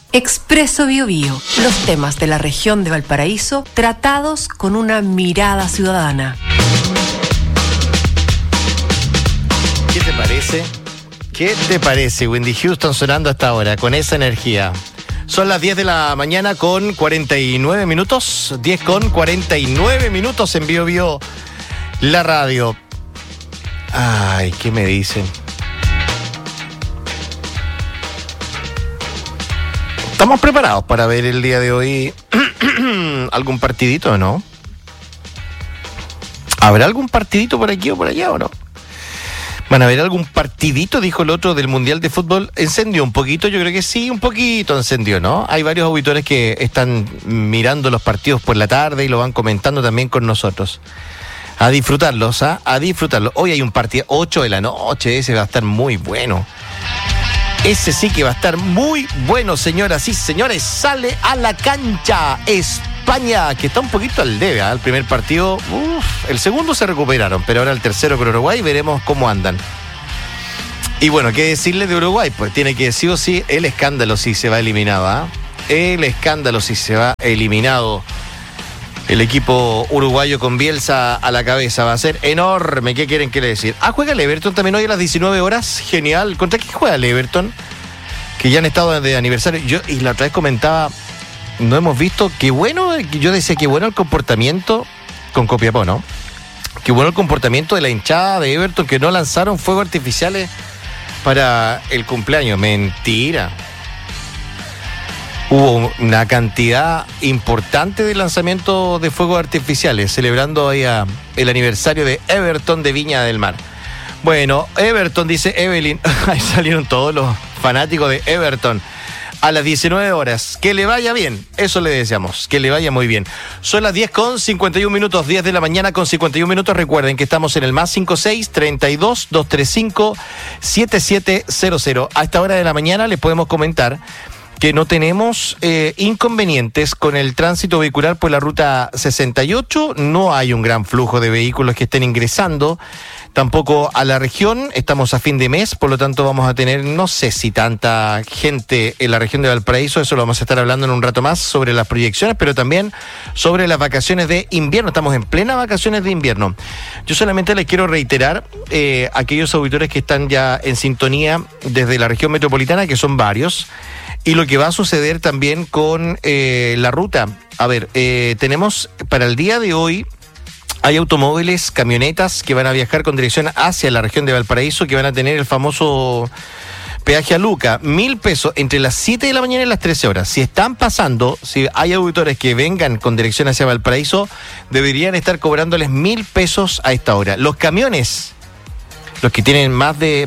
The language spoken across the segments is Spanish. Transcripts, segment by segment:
Expreso Biobío. Los temas de la región de Valparaíso tratados con una mirada ciudadana. ¿Qué te parece? ¿Qué te parece, Whitney Houston sonando hasta ahora con esa energía? Son las 10 de la mañana con 49 minutos. 10 con 49 minutos en Biobío, la radio. Ay, ¿qué me dicen? ¿Estamos preparados para ver el día de hoy algún partidito o no? ¿Habrá algún partidito por aquí o por allá o no? ¿Van a ver algún partidito? Dijo el otro del Mundial de Fútbol. ¿Encendió un poquito? Yo creo que sí, un poquito encendió, ¿no? Hay varios auditores que están mirando los partidos por la tarde y lo van comentando también con nosotros. A disfrutarlos, ¿ah? A disfrutarlos. Hoy hay un partido, 8 de la noche, ese va a estar muy bueno. Ese sí que va a estar muy bueno, señoras y señores. Sale a la cancha España, que está un poquito al debe, ¿eh? El primer partido, el segundo se recuperaron, pero ahora el tercero con Uruguay, veremos cómo andan. Y bueno, ¿qué decirle de Uruguay? Pues tiene que sí o sí el escándalo si se va eliminado, ¿eh? El escándalo si se va eliminado. El equipo uruguayo con Bielsa a la cabeza va a ser enorme. ¿Qué quieren que le decir? Juega el Everton también hoy a las 19 horas. Genial. ¿Contra qué juega el Everton? Que ya han estado de aniversario. Y la otra vez comentaba, no hemos visto, qué bueno, yo decía, qué bueno el comportamiento con Copiapó, ¿no? Qué bueno el comportamiento de la hinchada de Everton, que no lanzaron fuegos artificiales para el cumpleaños. Mentira. Hubo una cantidad importante de lanzamientos de fuegos artificiales, celebrando ahí el aniversario de Everton de Viña del Mar. Bueno, Everton, dice Evelyn. Ahí salieron todos los fanáticos de Everton. A las 19 horas. Que le vaya bien. Eso le deseamos. Que le vaya muy bien. Son las 10 con 51 minutos. 10 de la mañana con 51 minutos. Recuerden que estamos en el más 56-32-235-7700. A esta hora de la mañana les podemos comentar que no tenemos inconvenientes con el tránsito vehicular por la ruta 68. No hay un gran flujo de vehículos que estén ingresando tampoco a la región. Estamos a fin de mes, por lo tanto vamos a tener, no sé si tanta gente en la región de Valparaíso. Eso lo vamos a estar hablando en un rato más sobre las proyecciones, pero también sobre las vacaciones de invierno. Estamos en plena vacaciones de invierno. Yo solamente les quiero reiterar a aquellos auditores que están ya en sintonía desde la región metropolitana, que son varios, y lo que va a suceder también con la ruta. A ver, tenemos para el día de hoy, hay automóviles, camionetas que van a viajar con dirección hacia la región de Valparaíso, que van a tener el famoso peaje a Luca, 1.000 pesos entre las 7 de la mañana y las 13 horas. Si están pasando, si hay auditores que vengan con dirección hacia Valparaíso, deberían estar cobrándoles 1.000 pesos a esta hora. Los camiones, los que tienen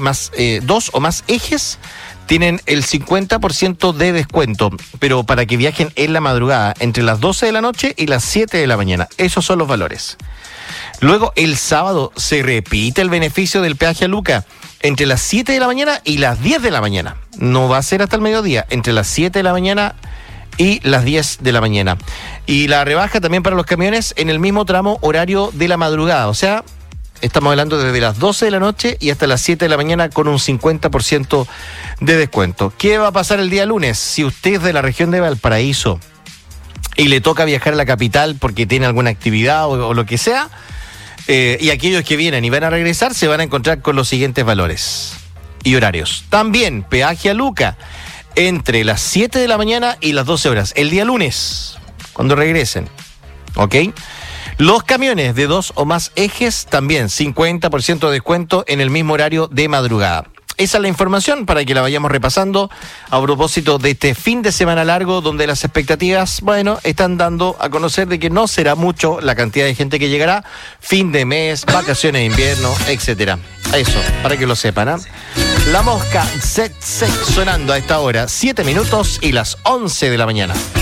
dos o más ejes, tienen el 50% de descuento, pero para que viajen en la madrugada, entre las 12 de la noche y las 7 de la mañana. Esos son los valores. Luego, el sábado se repite el beneficio del peaje a Luca, entre las 7 de la mañana y las 10 de la mañana. No va a ser hasta el mediodía, entre las 7 de la mañana y las 10 de la mañana. Y la rebaja también para los camiones en el mismo tramo horario de la madrugada, o sea, estamos hablando desde las 12 de la noche y hasta las 7 de la mañana con un 50% de descuento. ¿Qué va a pasar el día lunes? Si usted es de la región de Valparaíso y le toca viajar a la capital porque tiene alguna actividad o lo que sea, y aquellos que vienen y van a regresar se van a encontrar con los siguientes valores y horarios. También peaje a Luca entre las 7 de la mañana y las 12 horas. El día lunes, cuando regresen. ¿Ok? Los camiones de 2 o más ejes también 50% de descuento en el mismo horario de madrugada. Esa es la información para que la vayamos repasando a propósito de este fin de semana largo, donde las expectativas, están dando a conocer de que no será mucho la cantidad de gente que llegará, fin de mes, vacaciones de invierno, etcétera. Eso, para que lo sepan, ¿eh? La mosca set sonando a esta hora, 7 minutos y las 11 de la mañana.